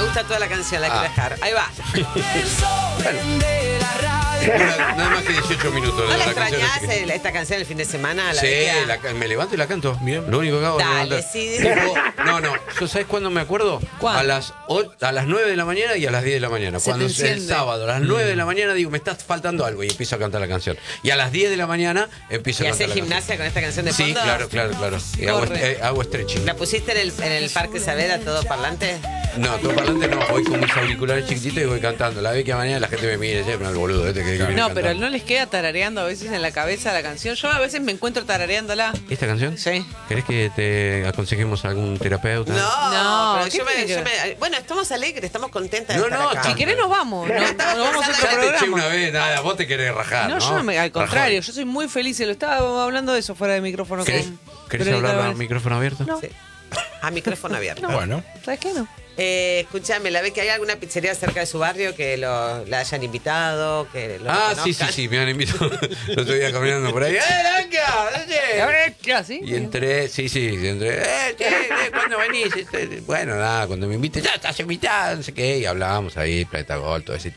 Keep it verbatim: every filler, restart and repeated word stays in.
gusta toda la canción, la Ah. quiero dejar. Ahí va. Bueno. Dura nada más que dieciocho minutos. ¿No la la canción, extrañás así que- el- esta canción el fin de semana? La Sí, vecchia? la ca- me levanto y la canto. Bien. Lo único que hago es Dale, levantar. sí. Tipo, no, no. ¿Yo sabes cuándo me acuerdo? ¿Cuándo? A las o- a las nueve de la mañana y a las diez de la mañana. Se Cuando te es el enciende. sábado, a las nueve de la mañana digo, me está faltando algo y empiezo a cantar la canción. Y a las diez de la mañana empiezo ¿Y a cantar haces la gimnasia con esta canción de canción. Sí, fondo? claro, claro, claro. Y hago, Corre. eh, hago stretching. ¿La pusiste en el, en el Parque Saavedra todo parlante? No, todo parlante no. Voy con mis auriculares chiquititos y voy cantando. La vez que mañana la gente me mire, siempre el boludo este que viene No, pero cantando. no les queda tarareando a veces en la cabeza la canción. Yo a veces me encuentro tarareándola. ¿Esta canción? Sí. ¿Querés que te aconsejemos a algún terapeuta? No, No, pero ¿qué yo me, tiene que yo me- Bueno, estamos alegres, estamos contentas de No, estar no, acá. Si querés nos vamos. No, nos vamos a otro Ya te eché programa. una vez, nada, vos te querés rajar, No, ¿no? yo no me, al contrario, Rajón. yo soy muy feliz. y Lo estaba hablando de eso fuera de micrófono. ¿Querés, con ¿querés Verónica hablar a Álvarez. micrófono abierto? No. Sí. A micrófono abierto. Bueno. ¿Sabes qué no? Eh, escúchame, ¿la ve que hay alguna pizzería cerca de su barrio que lo, la hayan invitado? Que lo Ah, sí, sí, conozcan? sí, me han invitado. El otro día caminando por ahí. ¡Eh, Blanca! oye! ¿Qué así? Y entré, sí, sí, entré. ¡Eh, che, eh, ¿cuándo venís? Este, Bueno, nada, cuando me inviten, ya estás invitado, no sé qué. Y hablábamos ahí, Planeta Gol, todo eso.